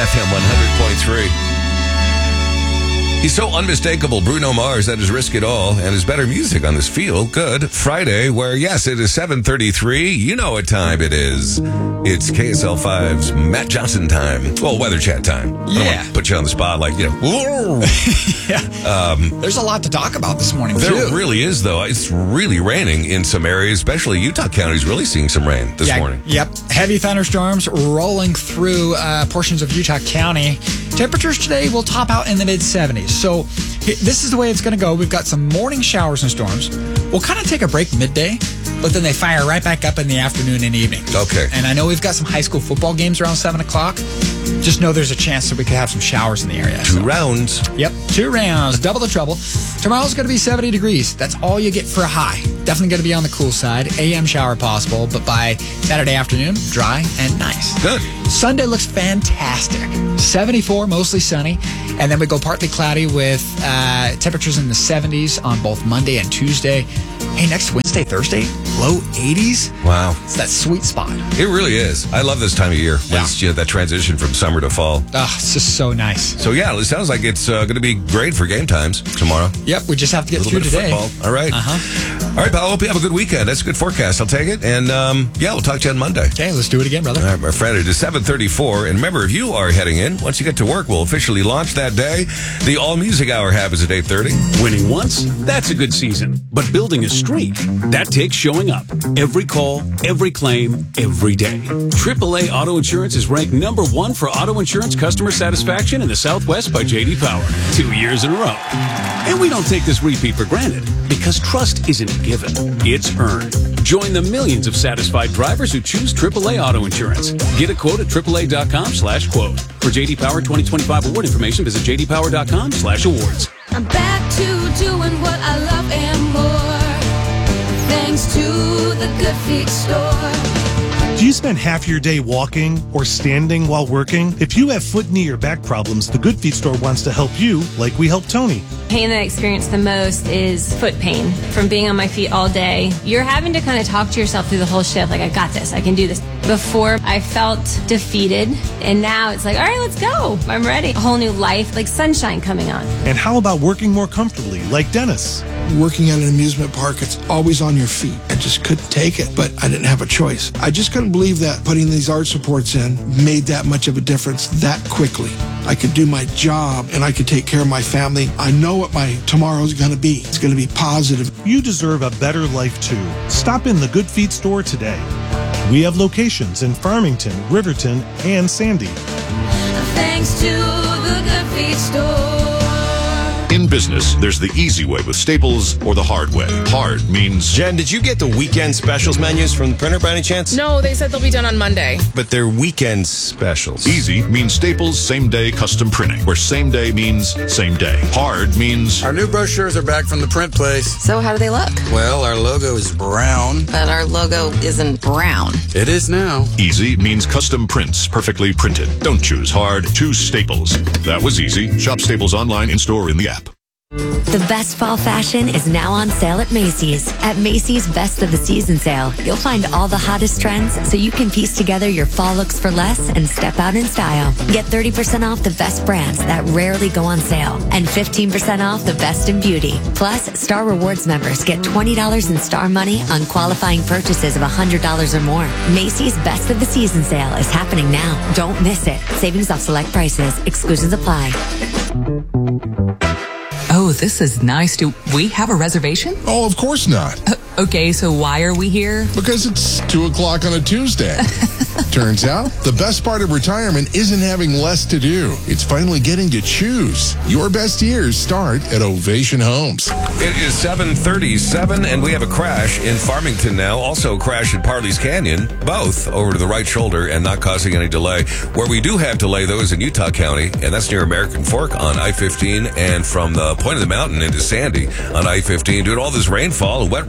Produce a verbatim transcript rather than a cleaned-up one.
F M one hundred point three. He's so unmistakable, Bruno Mars, that is Risk It All, and his better music on this Feel Good Friday, where, yes, it is seven thirty-three. You know what time it is. It's K S L five's Matt Johnson time. Well, weather chat time. I don't Yeah. want to put you on the spot like, you know. yeah. Um, There's a lot to talk about this morning, there too. really is, though. It's really raining in some areas, especially Utah County's really seeing some rain this yeah, morning. Yep. Heavy thunderstorms rolling through uh, portions of Utah County. Temperatures today will top out in the mid seventies. So h- this is the way it's going to go. We've got some morning showers and storms. We'll kind of take a break midday, but then they fire right back up in the afternoon and evening. Okay. And I know we've got some high school football games around seven o'clock. Just know there's a chance that we could have some showers in the area. Two so. rounds. Yep, two rounds, double the trouble. Tomorrow's going to be seventy degrees. That's all you get for a high. Definitely going to be on the cool side. A M shower possible, but by Saturday afternoon, dry and nice. Good. Sunday looks fantastic. seventy-four, mostly sunny. And then we go partly cloudy with uh, temperatures in the seventies on both Monday and Tuesday. Hey, next Wednesday, Thursday, low eighties. Wow. It's that sweet spot. It really is. I love this time of year. When Yeah. it's, you know, that transition from summer to fall. Oh, it's just so nice. So, yeah, it sounds like it's uh, going to be great for game times tomorrow. Yep, we just have to get A little through bit of today. football. All right. Uh-huh. All right, pal. I hope you have a good weekend. That's a good forecast. I'll take it. And, um, yeah, we'll talk to you on Monday. Okay, let's do it again, brother. All right, my friend. It is seven thirty-four. And remember, if you are heading in, once you get to work, we'll officially launch that day. The All Music Hour happens at eight thirty. Winning once, that's a good season. But building a streak, that takes showing up. Every call, every claim, every day. triple A Auto Insurance is ranked number one for auto insurance customer satisfaction in the Southwest by J D Power. Two years in a row. And we don't take this repeat for granted, because trust isn't a given. It's earned. Join the millions of satisfied drivers who choose triple A Auto Insurance. Get a quote at triple A dot com slash quote. For J D Power twenty twenty-five award information, visit j d power dot com slash awards. I'm back to doing what I love and more, thanks to the Good Feet store. Do you spend half your day walking or standing while working? If you have foot, knee, or back problems, the Good Feet store wants to help you like we help Tony. Pain that I experience the most is foot pain from being on my feet all day. You're having to kind of talk to yourself through the whole shift, like, I got this, I can do this. Before, I felt defeated, and now it's like, all right, let's go. I'm ready. A whole new life, like sunshine coming on. And how about working more comfortably, like Dennis? Working at an amusement park, it's always on your feet. I just couldn't take it, but I didn't have a choice. I just couldn't believe that putting these arch supports in made that much of a difference that quickly. I could do my job and I could take care of my family. I know what my tomorrow's going to be. It's going to be positive. You deserve a better life too. Stop in the Good Feet store today. We have locations in Farmington, Riverton, and Sandy. Thanks to the Good Feet store. In business, there's the easy way with Staples or the hard way. Hard means... Jen, did you get the weekend specials menus from the printer by any chance? No, they said they'll be done on Monday. But they're weekend specials. Easy means Staples same-day custom printing, where same day means same day. Hard means... Our new brochures are back from the print place. So how do they look? Well, our logo is brown. But our logo isn't brown. It is now. Easy means custom prints, perfectly printed. Don't choose hard, choose Staples. That was easy. Shop Staples online, in-store, in the app. The best fall fashion is now on sale at Macy's. At Macy's Best of the Season sale, you'll find all the hottest trends so you can piece together your fall looks for less and step out in style. Get thirty percent off the best brands that rarely go on sale and fifteen percent off the best in beauty. Plus, Star Rewards members get twenty dollars in Star Money on qualifying purchases of one hundred dollars or more. Macy's Best of the Season sale is happening now. Don't miss it. Savings off select prices. Exclusions apply. Oh, this is nice. Do we have a reservation? Oh, of course not. Uh, okay, so why are we here? Because it's two o'clock on a Tuesday. Turns out, the best part of retirement isn't having less to do. It's finally getting to choose. Your best years start at Ovation Homes. It is seven thirty-seven, and we have a crash in Farmington now. Also a crash in Parley's Canyon, both over to the right shoulder and not causing any delay. Where we do have delay, though, is in Utah County, and that's near American Fork on I fifteen and from the point of the mountain into Sandy on I fifteen. Due to all this rainfall, a wet